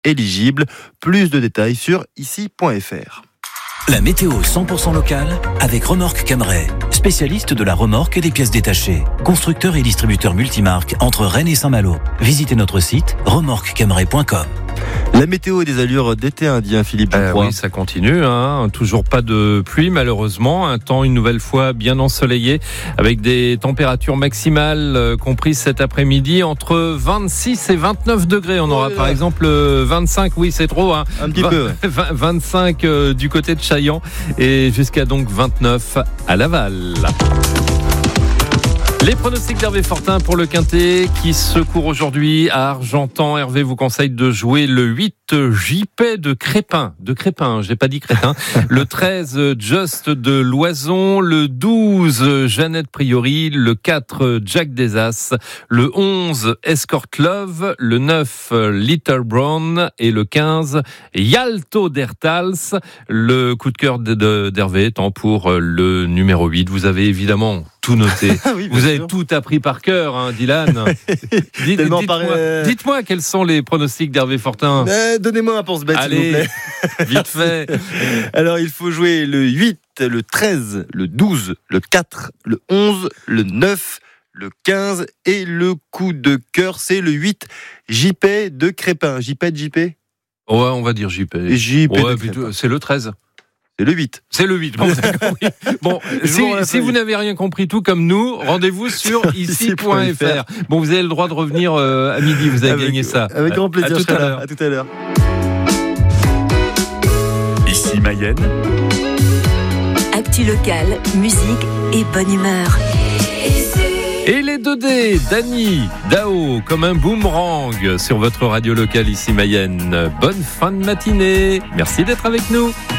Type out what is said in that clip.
éligibles. Plus de détails sur ici.fr. La météo 100% locale avec Remorque Camray, spécialiste de la remorque et des pièces détachées. Constructeur et distributeur multimarque entre Rennes et Saint-Malo. Visitez notre site remorquecamray.com. La météo et des allures d'été indien, Philippe Ducroix. Oui, ça continue. Toujours pas de pluie, malheureusement. Un temps, une nouvelle fois, bien ensoleillé, avec des températures maximales comprises cet après-midi entre 26 et 29 degrés. On aura par exemple 25, oui, c'est trop. Un petit peu. Ouais. 25 du côté de Chaillan et jusqu'à donc 29 à Laval. Les pronostics d'Hervé Fortin pour le Quintet qui se court aujourd'hui à Argentan. Hervé vous conseille de jouer le 8 JP de Crépin. J'ai pas dit Crétin. Le 13 Just de Loison. Le 12 Jeannette Priori. Le 4 Jack des As. Le 11 Escort Love. Le 9 Little Brown. Et le 15 Yalto d'Ertals. Le coup de cœur d'Hervé étant pour le numéro 8. Vous avez évidemment tout noté. Oui, vous avez sûr. tout appris par cœur, Dylan. Dites-moi quels sont les pronostics d'Hervé Fortin. Donnez-moi un pense-bête, s'il vous plaît. Vite fait. Alors, il faut jouer le 8, le 13, le 12, le 4, le 11, le 9, le 15 et le coup de cœur, c'est le 8 JP de Crépin. JP de JP ? Ouais, on va dire JP. JP ouais, de Crépin. c'est le 13. C'est le 8. C'est le 8. Bon, vous avez compris. Bon, si vous n'avez rien compris, tout comme nous, rendez-vous sur ici.fr. Bon, vous avez le droit de revenir à midi. Vous avez gagné ça. Avec grand plaisir. À tout à l'heure. À tout à l'heure. Ici Mayenne. Actu locale, musique et bonne humeur. Et les 2D, Dany, Dao, comme un boomerang sur votre radio locale ici Mayenne. Bonne fin de matinée. Merci d'être avec nous.